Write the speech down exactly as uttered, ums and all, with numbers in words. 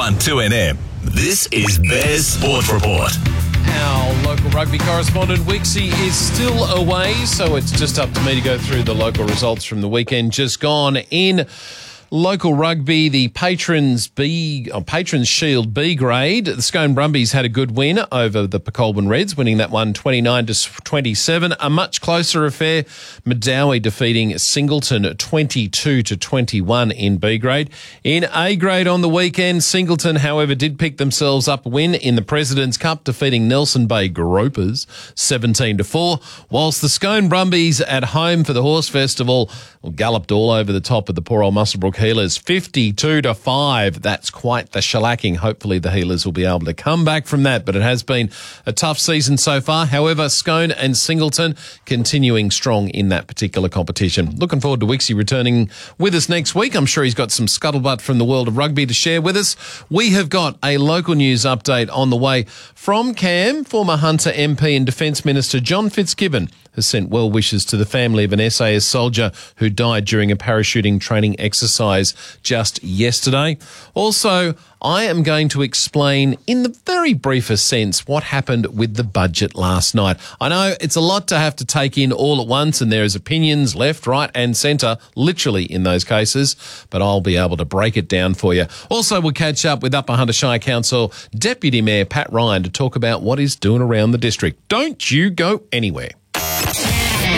one two N M. This is Bears Sport Report. Our local rugby correspondent Wixie is still away, so it's just up to me to go through the local results from the weekend just gone. In local rugby, the Patrons B, oh, Patrons Shield B grade, the Scone Brumbies had a good win over the Pecolbin Reds, winning that one twenty-nine to twenty-seven. A much closer affair, Medowie defeating Singleton twenty-two to twenty-one in B grade. In A grade on the weekend, Singleton, however, did pick themselves up a win in the President's Cup, defeating Nelson Bay Gropers seventeen to four, whilst the Scone Brumbies at home for the Horse Festival galloped all over the top of the poor old Muswellbrook Healers, fifty-two to five. That's quite the shellacking. Hopefully the Healers will be able to come back from that, but it has been a tough season so far. However, Scone and Singleton continuing strong in that particular competition. Looking forward to Wixie returning with us next week. I'm sure he's got some scuttlebutt from the world of rugby to share with us. We have got a local news update on the way from Cam. Former Hunter M P and Defence Minister John Fitzgibbon has sent well wishes to the family of an S A S soldier who died during a parachuting training exercise just yesterday. Also, I am going to explain in the very briefest sense what happened with the budget last night. I know it's a lot to have to take in all at once, and there is opinions left, right and centre, literally in those cases, but I'll be able to break it down for you. Also, we'll catch up with Upper Hunter Shire Council Deputy Mayor Pat Ryan to talk about what he's doing around the district. Don't you go anywhere.